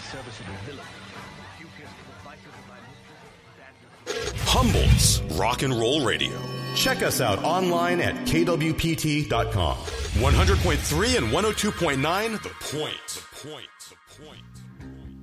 Humboldt's Rock and Roll Radio. Check us out online at kwpt.com. 100.3 and 102.9, The Point.